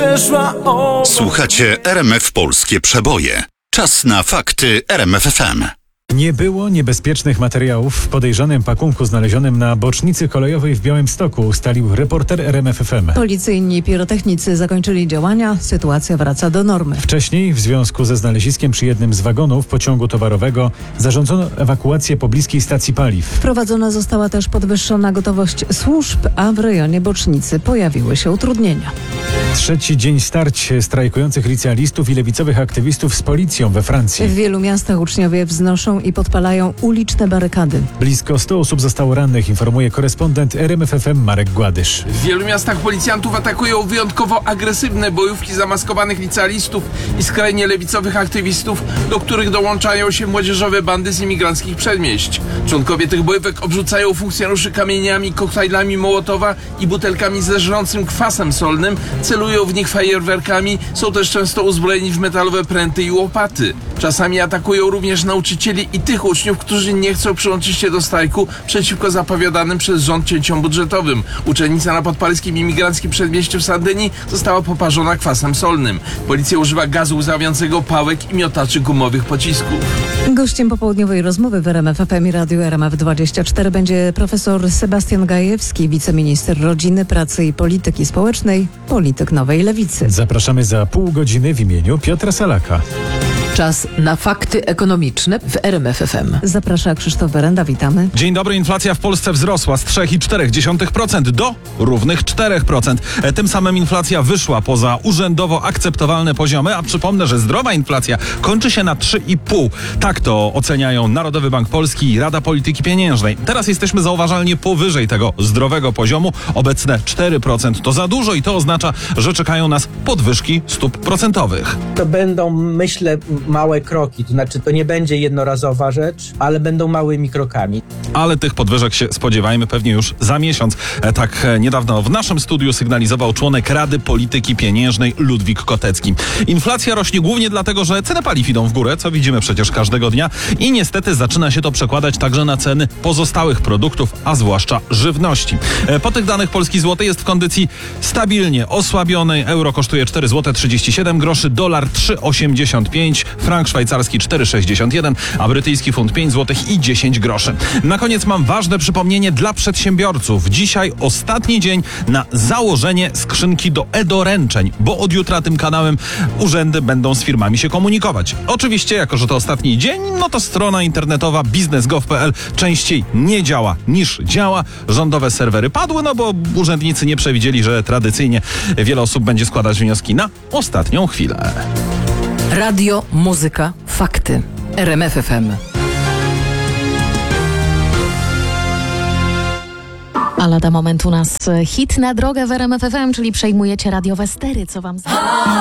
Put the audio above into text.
przeszła obok. Słuchacie RMF Polskie Przeboje. Czas na fakty RMF FM. Nie było niebezpiecznych materiałów w podejrzanym pakunku znalezionym na bocznicy kolejowej w Białymstoku, ustalił reporter RMF FM. Policyjni pirotechnicy zakończyli działania. Sytuacja wraca do normy. Wcześniej, w związku ze znaleziskiem przy jednym z wagonów pociągu towarowego, zarządzono ewakuację pobliskiej stacji paliw. Wprowadzona została też podwyższona gotowość służb, a w rejonie bocznicy pojawiły się utrudnienia. Trzeci dzień starć strajkujących licealistów i lewicowych aktywistów z policją we Francji. W wielu miastach uczniowie wznoszą i podpalają uliczne barykady. Blisko 100 osób zostało rannych, informuje korespondent RMF FM Marek Gładysz. W wielu miastach policjantów atakują wyjątkowo agresywne bojówki zamaskowanych licealistów i skrajnie lewicowych aktywistów, do których dołączają się młodzieżowe bandy z imigranckich przedmieść. Członkowie tych bojówek obrzucają funkcjonariuszy kamieniami, koktajlami Mołotowa i butelkami ze żrącym kwasem solnym, celują w nich fajerwerkami, są też często uzbrojeni w metalowe pręty i łopaty. Czasami atakują również nauczycieli i tych uczniów, którzy nie chcą przyłączyć się do strajku przeciwko zapowiadanym przez rząd cięciom budżetowym. Uczennica na podpalskim imigranckim przedmieściu w Sardynii została poparzona kwasem solnym. Policja używa gazu łzawiącego, pałek i miotaczy gumowych pocisków. Gościem popołudniowej rozmowy w RMF FM i Radiu RMF24 będzie profesor Sebastian Gajewski, wiceminister rodziny, pracy i polityki społecznej, polityk Nowej Lewicy. Zapraszamy za pół godziny w imieniu Piotra Salaka. Czas na fakty ekonomiczne w RMF FM. Zaprasza Krzysztof Berenda, witamy. Dzień dobry. Inflacja w Polsce wzrosła z 3,4% do równych 4%. Tym samym inflacja wyszła poza urzędowo akceptowalne poziomy, a przypomnę, że zdrowa inflacja kończy się na 3,5%. Tak to oceniają Narodowy Bank Polski i Rada Polityki Pieniężnej. Teraz jesteśmy zauważalnie powyżej tego zdrowego poziomu. Obecne 4% to za dużo i to oznacza, że czekają nas podwyżki stóp procentowych. To będą, myślę, małe kroki, to znaczy to nie będzie jednorazowa rzecz, ale będą małymi krokami. Ale tych podwyżek się spodziewajmy pewnie już za miesiąc. Tak niedawno w naszym studiu sygnalizował członek Rady Polityki Pieniężnej Ludwik Kotecki. Inflacja rośnie głównie dlatego, że ceny paliw idą w górę, co widzimy przecież każdego dnia i niestety zaczyna się to przekładać także na ceny pozostałych produktów, a zwłaszcza żywności. Po tych danych polski złoty jest w kondycji stabilnie osłabionej. Euro kosztuje 4 zł 37 groszy, dolar 3,85, frank szwajcarski 4,61, a brytyjski funt 5 zł i 10 groszy. Na koniec mam ważne przypomnienie dla przedsiębiorców. Dzisiaj ostatni dzień na założenie skrzynki do e-doręczeń, bo od jutra tym kanałem urzędy będą z firmami się komunikować. Oczywiście, jako że to ostatni dzień, no to strona internetowa biznes.gov.pl częściej nie działa niż działa. Rządowe serwery padły, no bo urzędnicy nie przewidzieli, że tradycyjnie wiele osób będzie składać wnioski na ostatnią chwilę. Radio, muzyka, fakty. RMF FM. A lada moment u nas hit na drogę w RMF FM, czyli przejmujecie radiowe stery, co wam